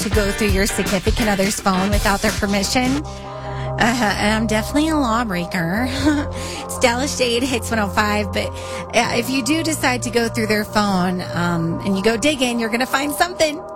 to go through your significant other's phone without their permission, I'm definitely a lawbreaker. It's Dallas Shade Hits 105, but if you do decide to go through their phone and you go digging, you're going to find something.